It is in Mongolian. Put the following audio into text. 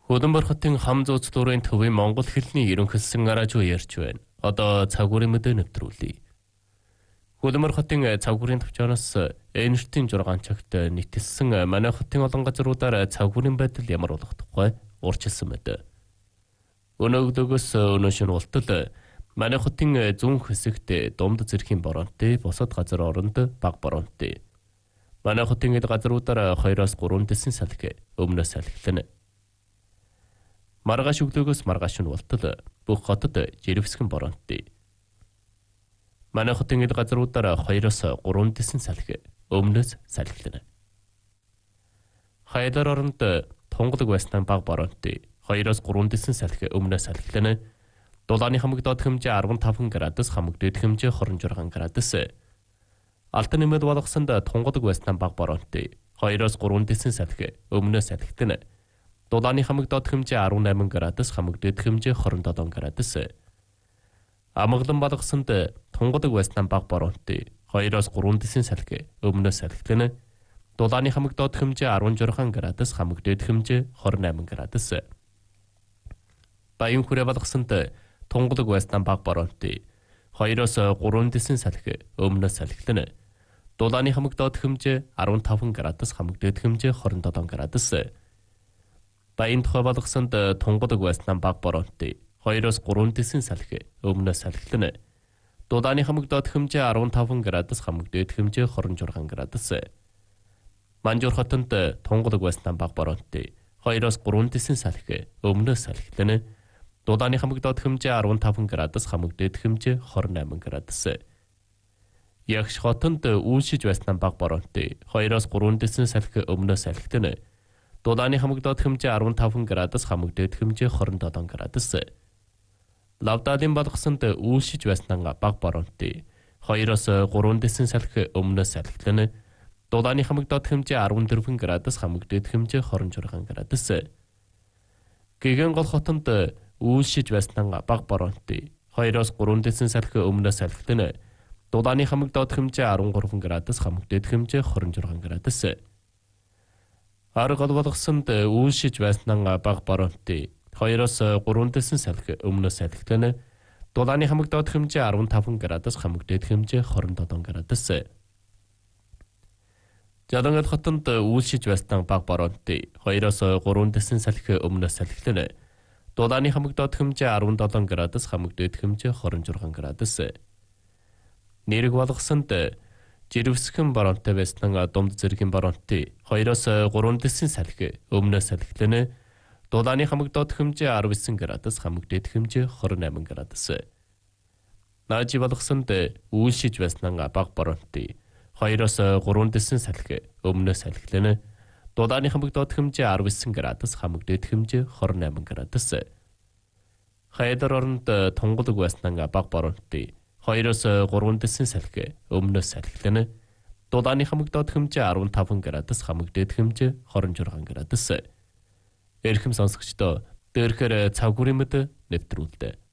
Хөдөнбөр хотын хам зууц дурын төвийн Монгол хэлний ерөнхийлсөн радио ярьж байна. Одоо цагуурын мэдээ нэвтрүүлье. Хөдөнбөр хотын цагуурын төвчөөс энертийн 6 цагт нийтэлсэн манай хотын олон газруудаар цагуурын байдал ямар болох тухай урьдчилсан мэт. Өнөөдөөс өнөө шөнө болтол манай хотын зүүн хэсэгт дунд зэргийн боронтой, бусад газар оронд бага боронтой. Манай хотын эд газруудаар 2-3 дэсэн салхи өмнөөс салхилна. Маргааш өглөөгөөс маргааш нь болтол бүх хотод жирвсгэн боронтой. Манай хотын эд газруудаар 2-3 дэсэн салхи өмнөөс салхилна. Хайдар оронд тунгалаг байснаа бага боронтой. 2-3 дэсэн салхи өмнөөс салхилна. Дулааны хамаг доод хэмжээ 15 градус, хамаг дээд хэмжээ 26 градус. Алтан нэмэд болгосонд тунгалаг байснаа бага боронтой. 2-3 дэсэн салхи өмнөөс салхилна. Дулааны хамаг доод хэмжээ 18 градус, хамаг дээд хэмжээ 27 градус. Амгалан болгосонд тунгалаг байснаа бага боронтой. 2-3 дэсэн салхи өмнөөс салхилна. Дулааны хамаг доод хэмжээ 16 градус, хамаг дээд хэмжээ 28 градус. Баян хүрээ болгосонд тунгалаг байснаа бага боронтой. 2-3 дэсэн салхи өмнөөс салхилна. Дулааны хамаг доод хэмжээ 15 градус, хамаг дээд хэмжээ 27 градус. Баян тухай болгосонд тунгалаг байснаа бага боронтой. 2-3 дэсэн салхи өмнөөс салхилна. Дулааны хамаг доод хэмжээ 15 градус, хамаг дээд хэмжээ 26 градус. Манжуур хотод тунгалаг байснаа бага боронтой. 2-3 дэсэн салхи өмнөөс салхилна. Дулааны хамаг доод хэмжээ 15 градус, хамаг дээд хэмжээ 28 градус. Ягш хотод үүшиж байснаа бага боронтой. 2-3 дэсэн салхи өмнөөс салхилна. Дулааны хамаг доод хэмжээ 15 градус, хамаг дээд хэмжээ 27 градус. Лавдаалын болгосонд үүшиж байснаа бага боронтой. 2-3 дэсэн салхи өмнөөс салхилна. Дулааны хамаг доод хэмжээ 14 градус, хамаг дээд хэмжээ 26 градус. Гэгэн гол хотод үүшиж байснаа бага боронтой. 2-3 дэсэн салхи өмнөөс салхилна. Дулааны хамаг доод хэмжээ 13 градус, хамаг дээд хэмжээ 26 градус. Аргал болгосонд үүшиж байснаа бага боронтой. 2-3 дэсэн салхи өмнөөс салхилна. Дулааны хамаг доод хэмжээ 15 градус, хамаг дээд хэмжээ 27 градус. Жалангал хотод үүшиж байснаа бага боронтой. 2-3 дэсэн салхи өмнөөс салхилна. Дулааны хамаг доод хэмжээ 17 градус, хамаг дээд хэмжээ 26 градус. Нэрэг болгосонд жирвсгэн боронтой байснаа дунд зэргийн боронтой. 2-3 дэсэн салхи өмнөөс салхилна. Дулааны хамаг доод хэмжээ 19 градус, хамаг дээд хэмжээ 28 градус. Наажи болгосонд үүшиж байснаа бага боронтой. 2-3 дэсэн салхи өмнөөс салхилна. Дулааны хамаг доод хэмжээ 19 градус, хамаг дээд хэмжээ 28 градус. Хайдар оронд тунгалаг байснаа бага боронтой. 2-3 дэсэн салхи өмнөөс салхилна. Дулааны хамаг доод хэмжээ 15 градус, хамаг дээд хэмжээ 26 градус. Эрхэм сонсогчдоо дээрхээр цагуурын мэд нэвтрүүлдэг.